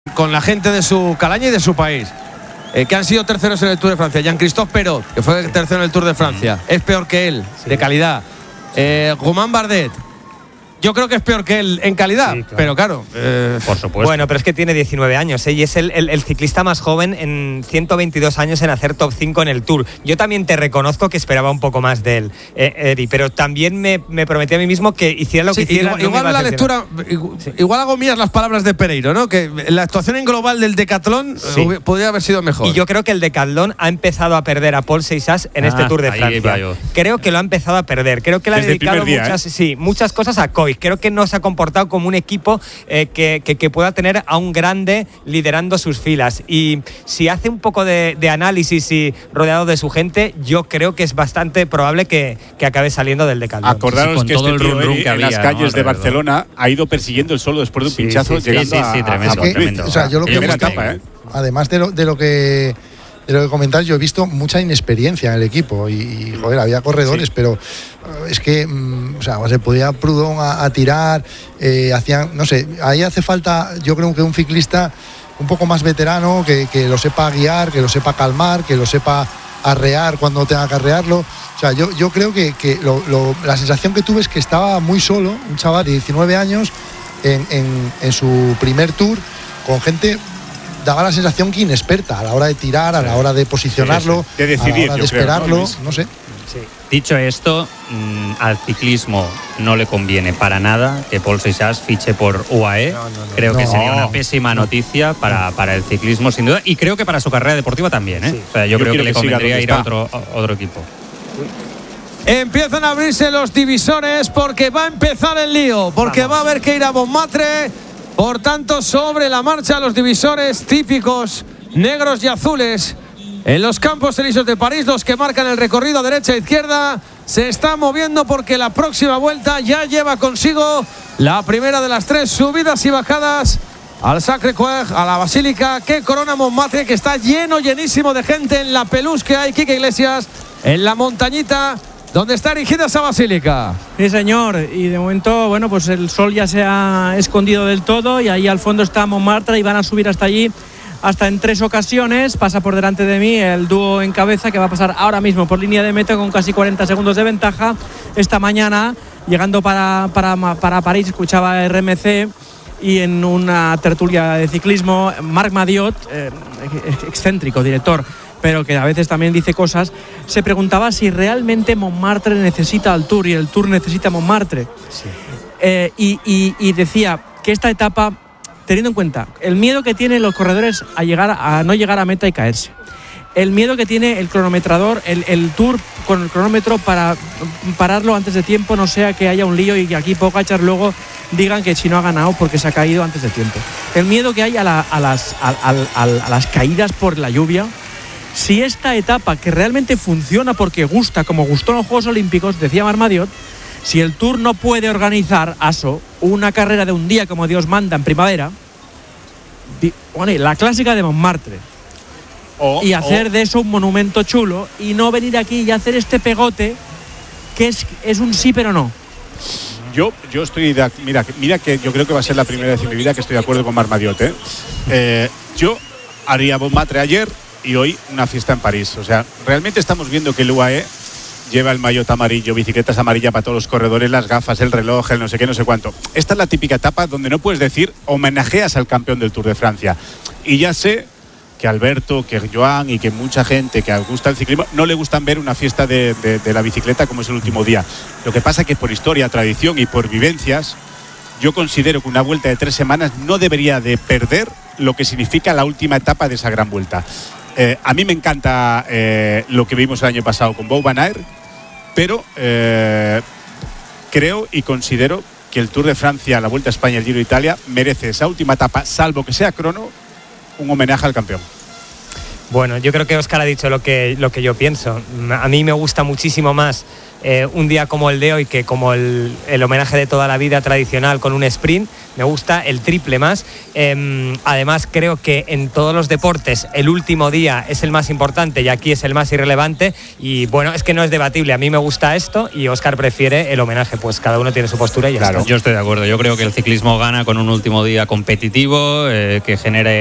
con la gente de su calaña y de su país, que han sido terceros en el Tour de Francia. Jean-Christophe Perot, que fue tercero en el Tour de Francia, es peor que él, de calidad. Romain Bardet, yo creo que es peor que él en calidad, sí, claro. Pero claro, por supuesto. Bueno, pero es que tiene 19 años, y es el ciclista más joven en 122 años en hacer top 5 en el Tour. Yo también te reconozco que esperaba un poco más de él, Eri, pero también me prometí a mí mismo que hiciera lo que hiciera. Igual la lectura, igual hago mías las palabras de Pereiro, ¿no? Que la actuación en global del decatlón podría haber sido mejor. Y yo creo que el decatlón ha empezado a perder a Paul Seixas en este Tour de Francia. Creo que lo ha empezado a perder. Creo que le ha dedicado muchas cosas a Koig. Creo que no se ha comportado como un equipo que pueda tener a un grande liderando sus filas. Y si hace un poco de análisis y rodeado de su gente, yo creo que es bastante probable que acabe saliendo del decatlón. Acordaros que este tío en las calles de Barcelona ha ido persiguiendo el solo después de un pinchazo, llegando a tremendo. O sea, yo lo que además de lo que comentáis, yo he visto mucha inexperiencia en el equipo y joder, había corredores, pero es que o sea, se podía Proudhon a tirar, hacían, no sé, ahí hace falta, yo creo que un ciclista un poco más veterano, que lo sepa guiar, que lo sepa calmar, que lo sepa arrear cuando tenga que arrearlo. O sea, yo creo que la sensación que tuve es que estaba muy solo, un chaval de 19 años en su primer Tour, con gente, daba la sensación que inexperta a la hora de tirar, a la hora de posicionarlo, de decidir, a la hora de esperarlo, no sé. Sí. Dicho esto, al ciclismo no le conviene para nada que Paul Seixas fiche por UAE. Creo que sería una pésima noticia para el ciclismo, sin duda, y creo que para su carrera deportiva también. Sí. O sea, yo creo que le convendría ir a otro equipo. Empiezan a abrirse los divisores porque va a empezar el lío, porque va a haber que ir a Montmartre. Por tanto, sobre la marcha, los divisores típicos negros y azules en los Campos Elíseos de París, los que marcan el recorrido derecha e izquierda, se están moviendo porque la próxima vuelta ya lleva consigo la primera de las 3 subidas y bajadas al Sacré-Cœur, a la Basílica que corona Montmartre, que está llenísimo de gente en la peluche que hay, Quique Iglesias, en la montañita donde está erigida esa basílica. Sí, señor, y de momento, bueno, pues el sol ya se ha escondido del todo y ahí al fondo está Montmartre y van a subir hasta allí, hasta en 3 ocasiones. Pasa por delante de mí el dúo en cabeza que va a pasar ahora mismo por línea de meta con casi 40 segundos de ventaja. Esta mañana, llegando para París, escuchaba RMC y en una tertulia de ciclismo, Marc Madiot, excéntrico director, pero que a veces también dice cosas, se preguntaba si realmente Montmartre necesita al Tour y el Tour necesita Montmartre. Sí. Y decía que esta etapa, teniendo en cuenta el miedo que tienen los corredores a no llegar a meta y caerse, el miedo que tiene el cronometrador, el Tour con el cronómetro para pararlo antes de tiempo, no sea que haya un lío y que aquí Pogačar luego digan que si no ha ganado porque se ha caído antes de tiempo, el miedo que hay a las caídas por la lluvia. Si esta etapa, que realmente funciona porque gusta, como gustó en los Juegos Olímpicos, decía Marc Madiot, si el Tour no puede organizar, una carrera de un día como Dios manda en primavera, la clásica de Montmartre, y hacer de eso un monumento chulo y no venir aquí y hacer este pegote que es un sí pero no. Yo estoy mira que yo creo que va a ser la primera vez en mi vida que estoy de acuerdo con Marc Madiot. Yo haría Montmartre ayer y hoy una fiesta en París. O sea, realmente estamos viendo que el UAE lleva el maillot amarillo, bicicletas amarillas para todos los corredores, las gafas, el reloj, el no sé qué, no sé cuánto. Esta es la típica etapa donde no puedes decir homenajeas al campeón del Tour de Francia. Y ya sé que Alberto, que Joan y que mucha gente que gusta el ciclismo no le gustan ver una fiesta de la bicicleta como es el último día. Lo que pasa es que por historia, tradición y por vivencias, yo considero que una vuelta de 3 semanas no debería de perder lo que significa la última etapa de esa gran vuelta. A mí me encanta lo que vimos el año pasado con Wout van Aert, pero creo y considero que el Tour de Francia, la Vuelta a España, el Giro de Italia merece esa última etapa, salvo que sea crono, un homenaje al campeón. Bueno, yo creo que Óscar ha dicho lo que yo pienso. A mí me gusta muchísimo más un día como el de hoy, que como el homenaje de toda la vida tradicional con un sprint, me gusta el triple más. Además, creo que en todos los deportes el último día es el más importante y aquí es el más irrelevante. Y bueno, es que no es debatible. A mí me gusta esto y Óscar prefiere el homenaje. Pues cada uno tiene su postura y ya está. Yo estoy de acuerdo. Yo creo que el ciclismo gana con un último día competitivo que genere